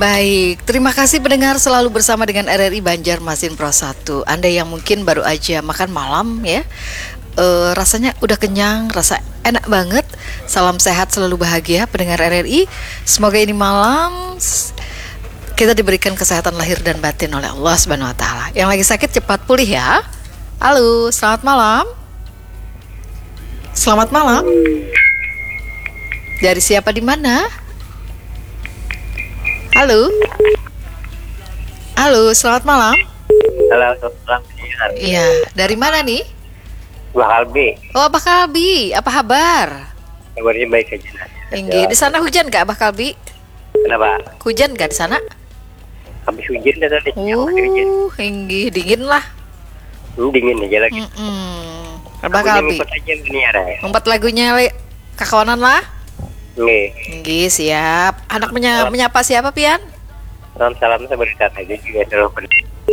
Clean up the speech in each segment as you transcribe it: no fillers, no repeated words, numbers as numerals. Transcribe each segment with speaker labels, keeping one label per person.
Speaker 1: Baik, terima kasih pendengar selalu bersama dengan RRI Banjarmasin Pro 1. Anda yang mungkin baru aja makan malam ya, rasanya udah kenyang, rasa enak banget. Salam sehat selalu bahagia pendengar RRI. Semoga ini malam kita diberikan kesehatan lahir dan batin oleh Allah Subhanahu wa taala. Yang lagi sakit cepat pulih ya. Halo, selamat malam. Selamat malam. Dari siapa di mana? Halo. Halo, selamat malam.
Speaker 2: Halo, selamat malam.
Speaker 1: Iya, dari mana nih?
Speaker 2: Bakalbi.
Speaker 1: Oh, Abah Kalbi, apa kabar?
Speaker 2: Kabarnya baik aja.
Speaker 1: Inggih, di sana hujan gak Abah Kalbi?
Speaker 2: Kenapa?
Speaker 1: Hujan gak di sana?
Speaker 2: Habis hujan dah tadi.
Speaker 1: Inggih, dingin lah.
Speaker 2: Dingin aja lagi.
Speaker 1: Abah Kalbi.
Speaker 2: Ikut aja beniara ya.
Speaker 1: Empat lagunya kakawanan lah.
Speaker 2: Nggih.
Speaker 1: Inggih, siap. Anak menyapa siapa, Pian?
Speaker 2: Salam saya berikan aja juga terus.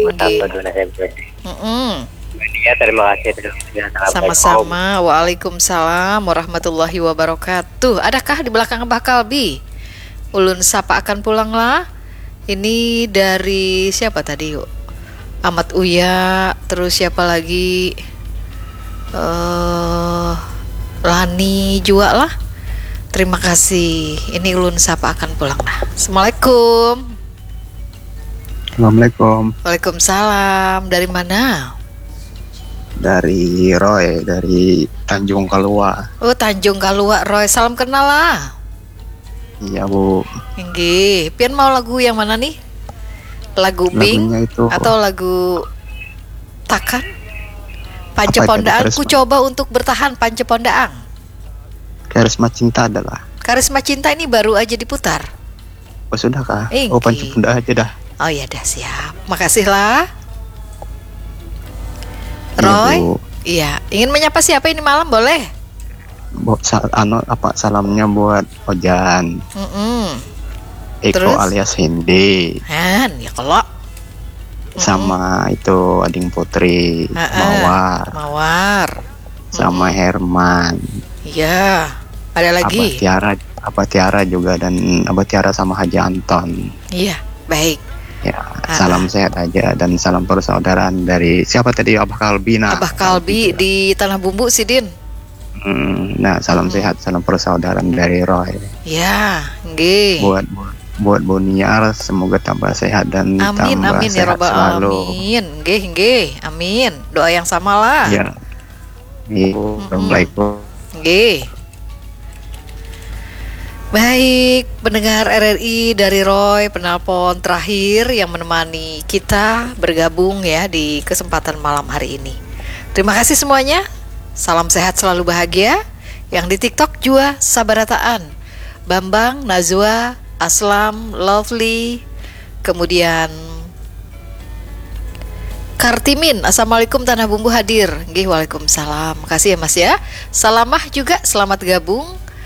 Speaker 2: Ya, terima kasih.
Speaker 1: Sama-sama. Waalaikumsalam warahmatullahi wabarakatuh. Adakah di belakang Abah Kalbi? Ulun sapa akan pulang lah. Ini dari siapa tadi yuk? Ahmad Uya. Terus siapa lagi? Lani juga lah. Terima kasih. Ini ulun sapa akan pulang lah. Assalamualaikum.
Speaker 3: Assalamualaikum.
Speaker 1: Waalaikumsalam. Dari mana?
Speaker 3: Dari Roy, dari Tanjung Kalua.
Speaker 1: Oh, Tanjung Kalua, Roy. Salam kenal lah.
Speaker 3: Iya, Bu.
Speaker 1: Inggih. Pian mau lagu yang mana nih? Lagu Bing
Speaker 3: itu,
Speaker 1: atau lagu Takan? Pancepondaan. Ku coba untuk bertahan Pancepondaang.
Speaker 3: Karisma Cinta adalah.
Speaker 1: Karisma Cinta ini baru aja diputar.
Speaker 3: Oh, sudah kah?
Speaker 1: Inggih.
Speaker 3: Oh, Pancepondaan aja dah.
Speaker 1: Oh ya dah, siap. Makasih lah. Roy, iya. Ingin menyapa siapa ini malam boleh?
Speaker 3: Salamnya buat Ojan, Eko
Speaker 1: Terus?
Speaker 3: alias Hindi,
Speaker 1: Ya kalau
Speaker 3: sama itu Ading Putri,
Speaker 1: Mawar,
Speaker 3: sama Herman.
Speaker 1: Iya. Ada lagi?
Speaker 3: Abah Tiara juga, dan Abah Tiara sama Haji Anton.
Speaker 1: Iya, baik.
Speaker 3: Ya, salam sehat aja dan salam persaudaraan dari siapa tadi? Abah Kalbi.
Speaker 1: Abah Kalbi di Tanah Bumbu Sidin.
Speaker 3: Nah, salam sehat, salam persaudaraan dari Roy.
Speaker 1: Ya, nggih.
Speaker 3: Buat Boniar semoga tambah sehat dan tambah
Speaker 1: amin,
Speaker 3: sehat
Speaker 1: ya Rabbal
Speaker 3: selalu.
Speaker 1: Alamin. Nggih, amin. Doa yang sama lah.
Speaker 3: Ya. Assalamualaikum.
Speaker 1: Nggih. Baik, pendengar RRI dari Roy, penelpon terakhir yang menemani kita bergabung ya di kesempatan malam hari ini. Terima kasih semuanya. Salam sehat selalu bahagia. Yang di TikTok juga Sabarataan, Bambang, Nazwa, Aslam, Lovely, kemudian Kartimin. Assalamualaikum Tanah Bumbu hadir. Nggih, waalaikumsalam. Makasih ya Mas ya. Salamah juga selamat gabung.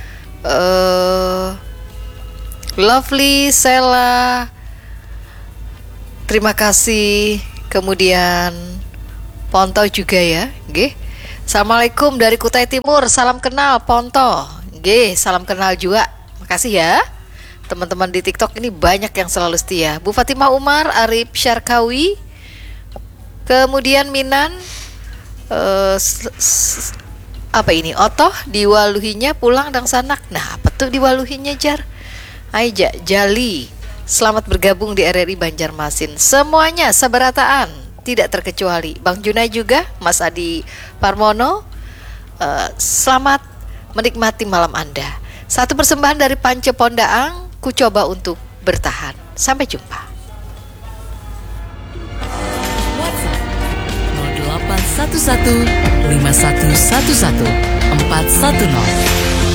Speaker 1: Lovely, Sela, terima kasih. Kemudian Ponto juga ya, nggih. Assalamualaikum dari Kutai Timur, salam kenal Ponto. Nggih, salam kenal juga. Makasih ya. Teman-teman di TikTok ini banyak yang selalu setia. Bu Fatimah Umar, Arif Syarkawi, kemudian Minan, apa ini? Otoh diwaluhinya pulang dang sanak. Nah, apa tuh diwaluhinya Jar? Aija, Jali. Selamat bergabung di RRI Banjarmasin. Semuanya Sabarataan, tidak terkecuali. Bang Junai juga, Mas Adi Parmono. Selamat menikmati malam Anda. Satu persembahan dari Pancepondaang, ku coba untuk bertahan. Sampai jumpa.
Speaker 4: 0811 5111 410